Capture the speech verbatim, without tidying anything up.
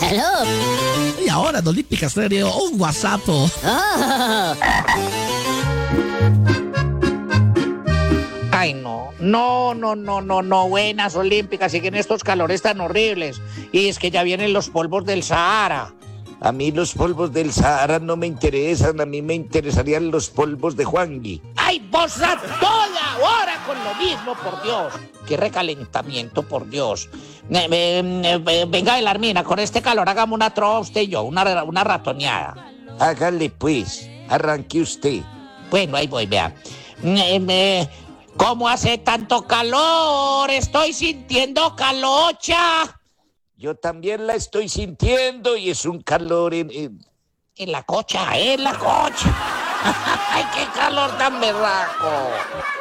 Aló. Y ahora en Olímpica Estéreo, un WhatsApp. Oh. Ay, no, no, no, no, no, no, buenas Olímpicas, siguen estos calores tan horribles. Y es que ya vienen los polvos del Sahara. A mí los polvos del Sahara no me interesan, a mí me interesarían los polvos de Juangui. ¡Ay, vos a toda hora con lo mismo, por Dios! ¡Qué recalentamiento, por Dios! Eh, eh, eh, venga, Belarmina, con este calor hagamos una trova usted y yo, una, una ratoneada. Hágale pues, arranque usted. Bueno, ahí voy, vea. Eh, eh, ¿Cómo hace tanto calor? Estoy sintiendo calocha. Yo también la estoy sintiendo y es un calor en... en... En la cocha, en la cocha. ¡Ay, qué calor tan berraco!